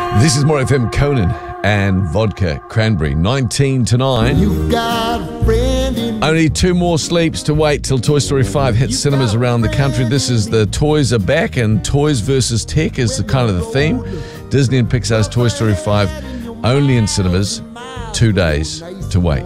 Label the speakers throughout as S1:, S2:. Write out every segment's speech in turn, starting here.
S1: This is More FM. Conan and Vodka Cranberry, 19 to 9.
S2: You got a friend in
S1: Only 2 more sleeps to wait till Toy Story 5 hits cinemas around the country. This is the Toys Are Back, and Toys versus Tech is kind of the theme. Disney and Pixar's Toy Story 5 only in cinemas, 2 days to wait.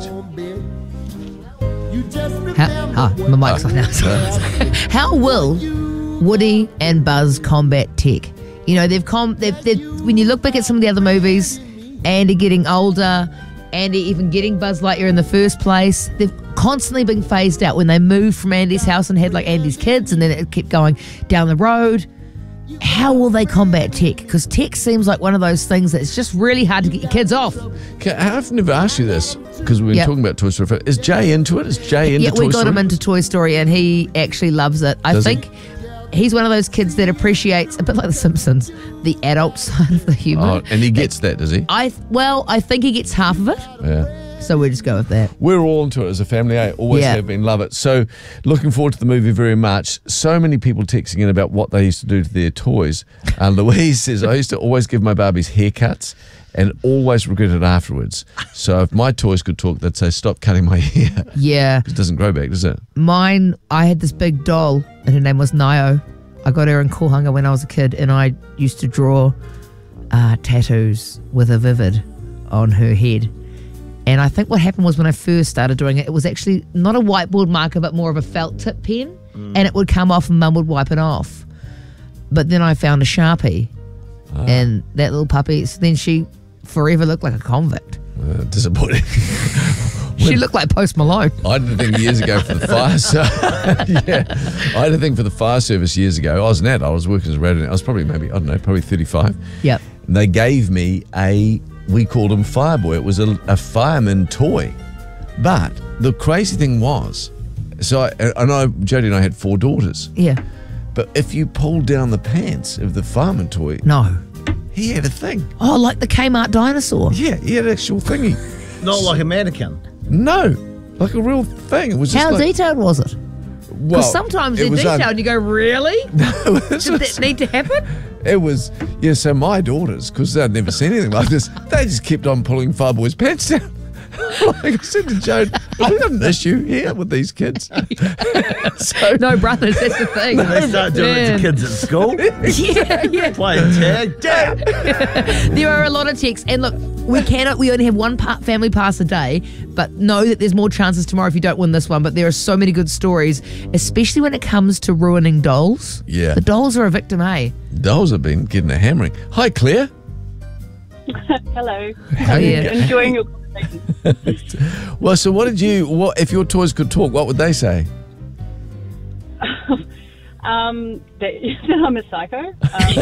S3: My mic's on now. How will Woody and Buzz combat tech? You know, they've when you look back at some of the other movies, Andy getting older, Andy even getting Buzz Lightyear in the first place, they've constantly been phased out when they moved from Andy's house and had like Andy's kids, and then it kept going down the road. How will they combat tech? Because tech seems like one of those things that's just really hard to get your kids off.
S1: Okay, I've never asked you this because we've been talking about Toy Story 5. Is Jay into it? Is Jay into Toy Story?
S3: Yeah, we got him into Toy Story and he actually loves it. I think he's one of those kids that appreciates, a bit like The Simpsons, the adult side of the humour.
S1: Oh, and he gets that, does he?
S3: I think he gets half of it.
S1: Yeah.
S3: So we'll just go with that.
S1: We're all into it as a family. I always have been. Love it. So looking forward to the movie very much. So many people texting in about what they used to do to their toys. Louise says, I used to always give my Barbies haircuts and always regret it afterwards. So if my toys could talk, they'd say, stop cutting my hair.
S3: Yeah.
S1: It doesn't grow back, does it?
S3: Mine, I had this big doll and her name was Nio. I got her in Kohanga when I was a kid, and I used to draw tattoos with a vivid on her head. And I think what happened was when I first started doing it, it was actually not a whiteboard marker, but more of a felt tip pen. And it would come off and Mum would wipe it off. But then I found a Sharpie and that little puppy, so then she forever looked like a convict.
S1: Disappointing.
S3: She looked like Post Malone.
S1: I did a thing years ago for the fire service. I did a thing for the fire service years ago. I was an adult. I was working as a radio. I was probably 35.
S3: Yep.
S1: And they gave me we called him Fireboy. It was a fireman toy. But the crazy thing was, Jodie and I had 4 daughters.
S3: Yeah.
S1: But if you pulled down the pants of the fireman toy,
S3: No.
S1: he had a thing.
S3: Oh, like the Kmart dinosaur.
S1: Yeah, he had an actual thingy.
S4: Not like a mannequin.
S1: No, like a real thing. It was just
S3: How
S1: like,
S3: detailed was it?
S1: well,
S3: Because sometimes they're detailed and you go, really?
S1: No,
S3: Did that need to happen?
S1: It was, so my daughters, because they'd never seen anything like this, they just kept on pulling Fireboy's pants down. Like I said to Joan, I've got an issue here with these kids.
S3: No brothers, that's the thing.
S4: They start doing it to kids at school.
S3: Yeah.
S4: Playing tag. Dad.
S3: There are a lot of texts, and look, we only have one family pass a day, but know that there's more chances tomorrow if you don't win this one. But there are so many good stories, especially when it comes to ruining dolls.
S1: Yeah.
S3: The dolls are a victim, eh?
S1: Dolls have been getting a hammering. Hi, Claire.
S5: Hello.
S3: Oh, yeah.
S5: Enjoying your conversation.
S1: Well, so what if your toys could talk, what would they say?
S5: That I'm a psycho.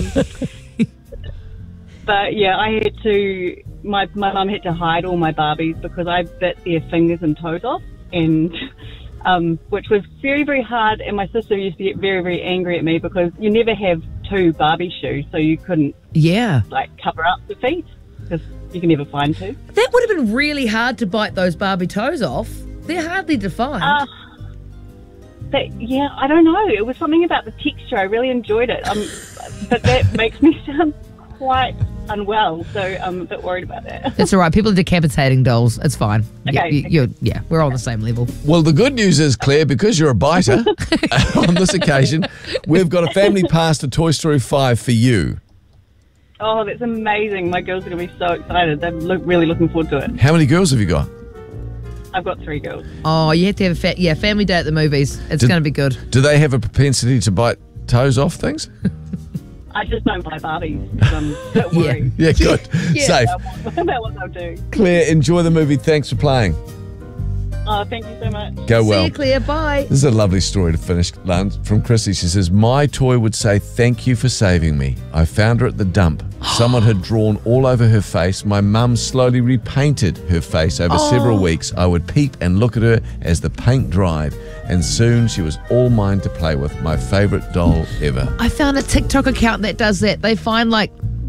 S5: But yeah, I had to. My mum had to hide all my Barbies because I bit their fingers and toes off, and which was very, very hard. And my sister used to get very, very angry at me because you never have 2 Barbie shoes, so you couldn't cover up the feet because you can never find 2.
S3: That would have been really hard to bite those Barbie toes off. They're hardly defined.
S5: Yeah, I don't know. It was something about the texture. I really enjoyed it. But that makes me sound quite unwell, so I'm a bit worried about that.
S3: It's all right. People are decapitating dolls. It's fine.
S5: Okay.
S3: We're all on the same level.
S1: Well, the good news is, Claire, because you're a biter on this occasion, we've got a family pass to Toy Story 5 for you.
S5: Oh, that's amazing. My girls are going to be so excited. They're really looking forward to it.
S1: How many girls have you got?
S5: I've got 3 girls.
S3: Oh, you have to have a family day at the movies. It's going to be good.
S1: Do they have a propensity to bite toes off things?
S5: I just don't buy Barbies. Don't worry.
S1: Yeah, good.
S3: Yeah.
S1: Safe.
S5: About what they'll do.
S1: Claire, enjoy the movie. Thanks for playing.
S5: Oh, thank you so much.
S1: Go well.
S3: See you, Claire. Bye.
S1: This is a lovely story to finish, Lance, from Chrissy. She says, my toy would say, thank you for saving me. I found her at the dump. Someone had drawn all over her face. My mum slowly repainted her face over several weeks. I would peep and look at her as the paint dried. And soon she was all mine to play with. My favourite doll ever.
S3: I found a TikTok account that does that. They find like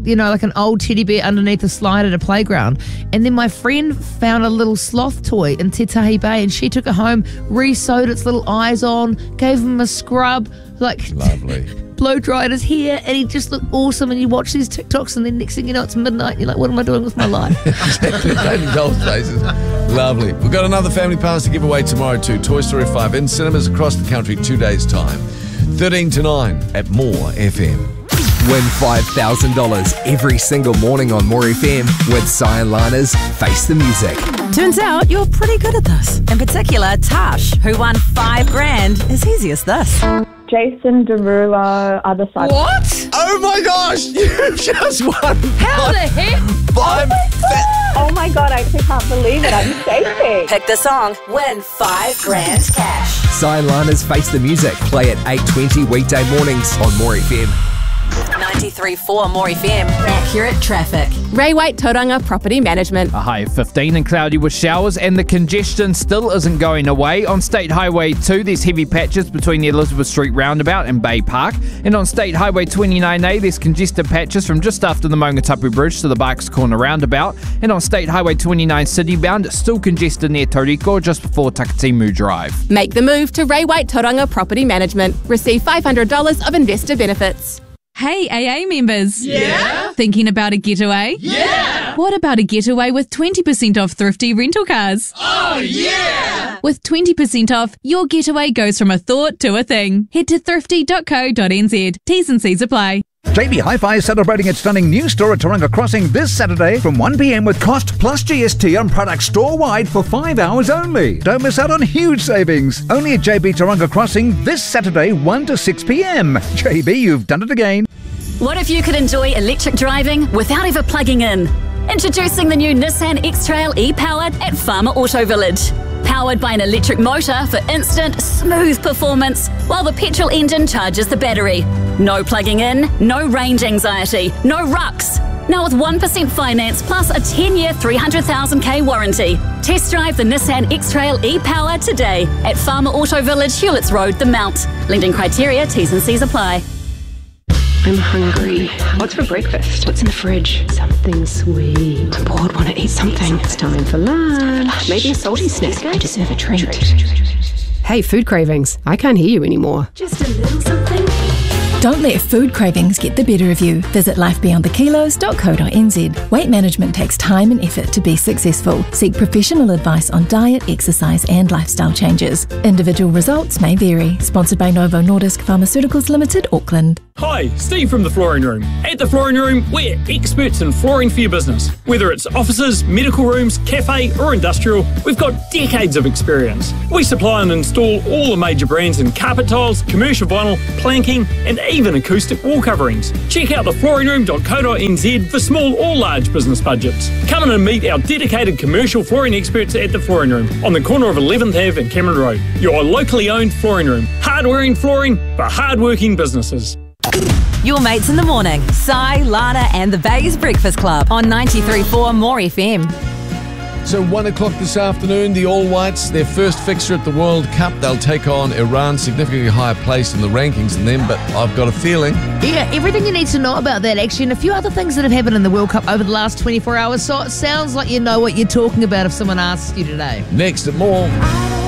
S3: like an old teddy bear underneath a slide at a playground. And then my friend found a little sloth toy in Te Tahi Bay, and she took it home, re-sewed its little eyes on, gave him a scrub,
S1: Lovely.
S3: blow dried his hair, and he just looked awesome. And you watch these TikToks, and then next thing you know, it's midnight, and you're like, what am I doing with my life?
S1: Exactly. Dating Doll's faces. Lovely. We've got another family pass to give away tomorrow too. Toy Story 5 in cinemas across the country, 2 days' time. 13 to 9 at More FM.
S6: Win $5,000 every single morning on More FM with Cy and Lana's Face the Music.
S7: Turns out you're pretty good at this. In particular, Tash, who won $5,000, is easy as this.
S8: Jason Derulo, other side.
S3: What?
S1: Oh my gosh! You've just won!
S3: How the heck?
S8: Oh my God, I actually can't believe it. I'm shaking.
S7: Pick the song, win $5,000 cash.
S6: Cy and Lana's Face the Music. Play at 8:20 weekday mornings on More FM.
S7: 93.4 More FM. Accurate traffic.
S9: Ray White Tauranga Property Management.
S10: A high of 15 and cloudy with showers, and the congestion still isn't going away. On State Highway 2, there's heavy patches between the Elizabeth Street roundabout and Bay Park. And on State Highway 29A, there's congested patches from just after the Maungatapu Bridge to the Barks Corner roundabout. And on State Highway 29 citybound, it's still congested near Tauriko just before Takatimu Drive.
S9: Make the move to Ray White Tauranga Property Management. Receive $500 of investor benefits.
S11: Hey AA members. Yeah? Thinking about a getaway? Yeah! What about a getaway with 20% off thrifty rental cars?
S2: Oh, yeah!
S11: With 20% off, your getaway goes from a thought to a thing. Head to thrifty.co.nz. T's and C's apply.
S12: JB Hi-Fi is celebrating its stunning new store at Tauranga Crossing this Saturday from 1 p.m. with cost plus GST on products store-wide for 5 hours only. Don't miss out on huge savings. Only at JB Tauranga Crossing this Saturday, 1 to 6 p.m. JB, you've done it again.
S13: What if you could enjoy electric driving without ever plugging in? Introducing the new Nissan X-Trail e-Powered at Farmer Auto Village. Powered by an electric motor for instant, smooth performance, while the petrol engine charges the battery. No plugging in, no range anxiety, no rucks. Now with 1% finance plus a 10-year 300,000k warranty. Test drive the Nissan X-Trail e-Power today at Farmer Auto Village, Hewletts Road, The Mount. Linked criteria, T's and C's apply.
S14: I'm hungry. What's for breakfast? What's in the fridge? Something sweet. I'm bored, want to eat something. It's time for lunch. Maybe a salty snack. I deserve a treat. Hey, food cravings. I can't hear you anymore.
S13: Just a little something.
S15: Don't let food cravings get the better of you. Visit lifebeyondthekilos.co.nz. Weight management takes time and effort to be successful. Seek professional advice on diet, exercise and lifestyle changes. Individual results may vary. Sponsored by Novo Nordisk Pharmaceuticals Limited, Auckland.
S16: Hi, Steve from The Flooring Room. At The Flooring Room, we're experts in flooring for your business. Whether it's offices, medical rooms, cafe or industrial, we've got decades of experience. We supply and install all the major brands in carpet tiles, commercial vinyl, planking and even acoustic wall coverings. Check out theflooringroom.co.nz for small or large business budgets. Come in and meet our dedicated commercial flooring experts at The Flooring Room on the corner of 11th Ave and Cameron Road. Your locally owned flooring room. Hard-wearing flooring for hard-working businesses.
S7: Your mates in the morning. Cy, Lana and the Bay's Breakfast Club on 93.4 More FM.
S1: So 1 o'clock this afternoon, the All Whites, their first fixture at the World Cup. They'll take on Iran, significantly higher place in the rankings than them, but I've got a feeling.
S3: Yeah, everything you need to know about that actually, and a few other things that have happened in the World Cup over the last 24 hours. So it sounds like you know what you're talking about if someone asks you today.
S1: Next at More.